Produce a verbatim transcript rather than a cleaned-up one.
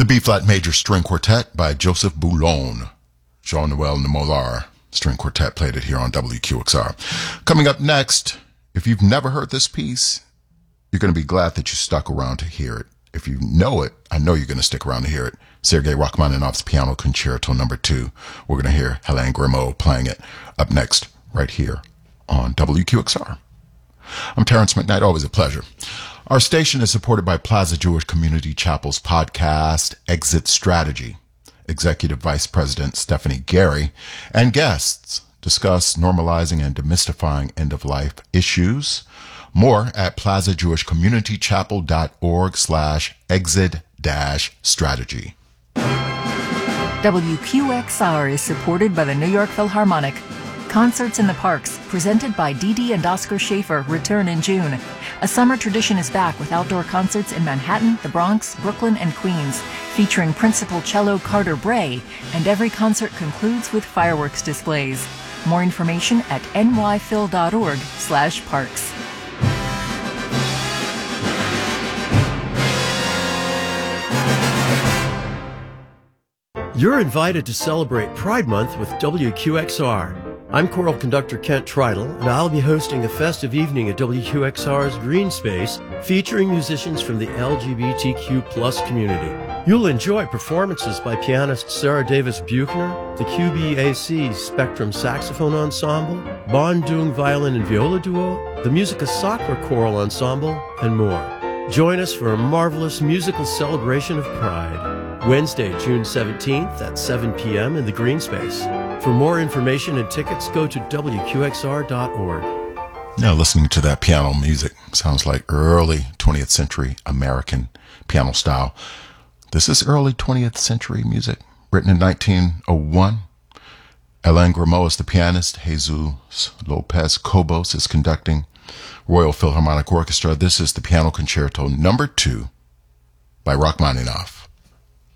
The B-flat major string quartet by Joseph Boulon. Jean-Noel Nemolar string quartet played it here on W Q X R. Coming up next, if you've never heard this piece, you're going to be glad that you stuck around to hear it. If you know it, I know you're going to stick around to hear it. Sergei Rachmaninoff's Piano Concerto Number Two. We're going to hear Hélène Grimaud playing it up next, right here on W Q X R. I'm Terrence McKnight. Always a pleasure. Our station is supported by Plaza Jewish Community Chapel's podcast, Exit Strategy. Executive Vice President Stephanie Gary and guests discuss normalizing and demystifying end-of-life issues. More at plazajewishcommunitychapel.org slash exit dash strategy. W Q X R is supported by the New York Philharmonic. Concerts in the Parks, presented by Dee Dee and Oscar Schaefer, return in June. A summer tradition is back with outdoor concerts in Manhattan, the Bronx, Brooklyn, and Queens, featuring principal cello Carter Bray, and every concert concludes with fireworks displays. More information at nyphil.org slash parks. You're invited to celebrate Pride Month with W Q X R. I'm choral conductor Kent Tridle, and I'll be hosting a festive evening at W Q X R's Green Space featuring musicians from the L G B T Q plus community. You'll enjoy performances by pianist Sarah Davis Buchner, the Q B A C Spectrum Saxophone Ensemble, Bon Dung Violin and Viola Duo, the Musica Sacra Choral Ensemble, and more. Join us for a marvelous musical celebration of Pride. Wednesday, June seventeenth at seven p.m. in the Green Space. For more information and tickets, go to W Q X R dot org. Now, listening to that piano music sounds like early twentieth century American piano style. This is early twentieth century music, written in nineteen oh one. Hélène Grimaud is the pianist. Jesus Lopez Cobos is conducting. Royal Philharmonic Orchestra. This is the Piano Concerto Number Two by Rachmaninoff.